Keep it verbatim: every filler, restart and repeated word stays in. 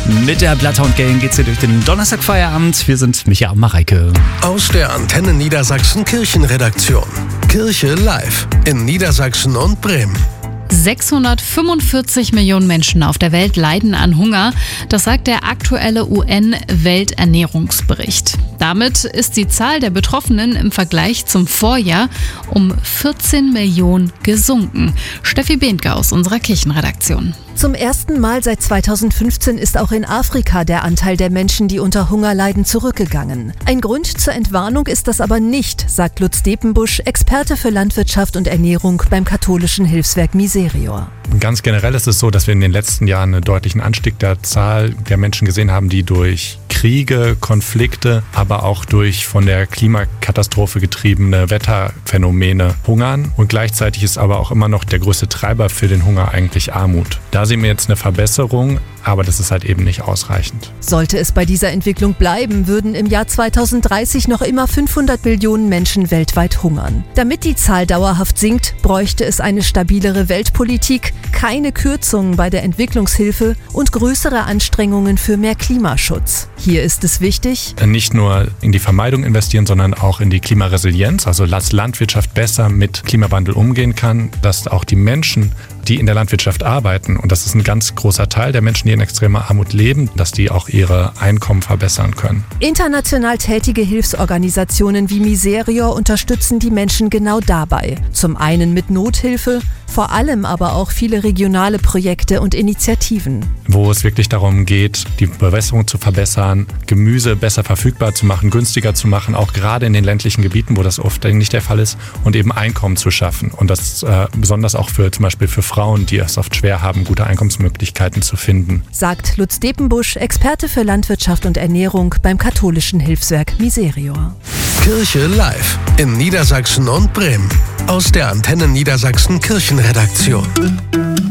Mit der Bloodhound Gang geht's hier durch den Donnerstagfeierabend. Wir sind Micha und Mareike. Aus der Antenne Niedersachsen Kirchenredaktion. Kirche live in Niedersachsen und Bremen. sechshundertfünfundvierzig Millionen Menschen auf der Welt leiden an Hunger. Das sagt der aktuelle U N-Welternährungsbericht. Damit ist die Zahl der Betroffenen im Vergleich zum Vorjahr um vierzehn Millionen gesunken. Steffi Behnke aus unserer Kirchenredaktion. Zum ersten Mal seit zweitausendfünfzehn ist auch in Afrika der Anteil der Menschen, die unter Hunger leiden, zurückgegangen. Ein Grund zur Entwarnung ist das aber nicht, sagt Lutz Depenbusch, Experte für Landwirtschaft und Ernährung beim katholischen Hilfswerk Miserior. Ganz generell ist es so, dass wir in den letzten Jahren einen deutlichen Anstieg der Zahl der Menschen gesehen haben, die durch Kriege, Konflikte, aber auch durch von der Klimakatastrophe getriebene Wetterphänomene hungern. Und gleichzeitig ist aber auch immer noch der größte Treiber für den Hunger eigentlich Armut. Da sehen wir jetzt eine Verbesserung, aber das ist halt eben nicht ausreichend. Sollte es bei dieser Entwicklung bleiben, würden im Jahr zweitausenddreißig noch immer fünfhundert Millionen Menschen weltweit hungern. Damit die Zahl dauerhaft sinkt, bräuchte es eine stabilere Weltpolitik, keine Kürzungen bei der Entwicklungshilfe und größere Anstrengungen für mehr Klimaschutz. Hier ist es wichtig, nicht nur in die Vermeidung investieren, sondern auch in die Klimaresilienz, also dass Landwirtschaft besser mit Klimawandel umgehen kann, dass auch die Menschen, die in der Landwirtschaft arbeiten, und das ist ein ganz großer Teil der Menschen, die in extremer Armut leben, dass die auch ihre Einkommen verbessern können. International tätige Hilfsorganisationen wie Miserior unterstützen die Menschen genau dabei. Zum einen mit Nothilfe, vor allem aber auch viele regionale Projekte und Initiativen. Wo es wirklich darum geht, die Bewässerung zu verbessern, Gemüse besser verfügbar zu machen, günstiger zu machen, auch gerade in den ländlichen Gebieten, wo das oft nicht der Fall ist, und eben Einkommen zu schaffen. Und das äh, besonders auch für zum Beispiel für Frauen, die es oft schwer haben, gute Einkommensmöglichkeiten zu finden. Sagt Lutz Depenbusch, Experte für Landwirtschaft und Ernährung beim katholischen Hilfswerk Miserior. Kirche live in Niedersachsen und Bremen. Aus der Antenne Niedersachsen Kirchenredaktion.